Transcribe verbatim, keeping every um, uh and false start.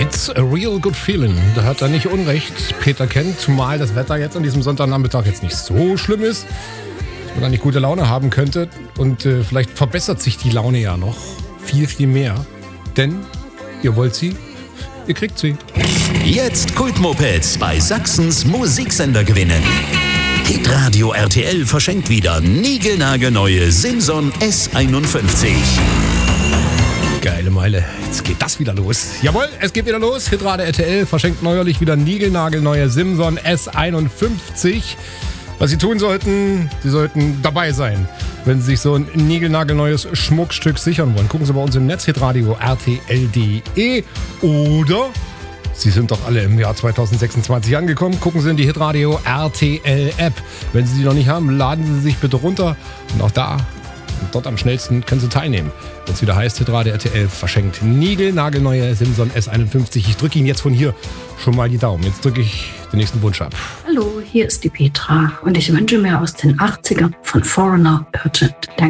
It's a real good feeling. Da hat er nicht Unrecht, Peter Kent, zumal das Wetter jetzt an diesem Sonntagnachmittag jetzt nicht so schlimm ist, dass man da nicht gute Laune haben könnte. Und äh, vielleicht verbessert sich die Laune ja noch viel, viel mehr. Denn ihr wollt sie, ihr kriegt sie. Jetzt Kultmopeds bei Sachsens Musiksender gewinnen. Hitradio R T L verschenkt wieder niegelnagelneue Simson S einundfünfzig. Geile Meile, jetzt geht das wieder los. Jawohl, es geht wieder los. Hitradio R T L verschenkt neuerlich wieder niegelnagelneue Simson S einundfünfzig. Was Sie tun sollten, Sie sollten dabei sein, wenn Sie sich so ein niegelnagelneues Schmuckstück sichern wollen. Gucken Sie bei uns im Netz, hitradio R T L punkt de, oder Sie sind doch alle im Jahr zwanzig sechsundzwanzig angekommen. Gucken Sie in die Hitradio R T L App. Wenn Sie die noch nicht haben, laden Sie sich bitte runter. Und auch da, und dort am schnellsten, können Sie teilnehmen. Wenn es wieder heißt, Hitradio R T L verschenkt niegelnagelneue Simson S einundfünfzig. Ich drücke Ihnen jetzt von hier schon mal die Daumen. Jetzt drücke ich den nächsten Wunsch ab. Hallo, hier ist die Petra und ich wünsche mir aus den achtzigern von Foreigner Urgent. Danke.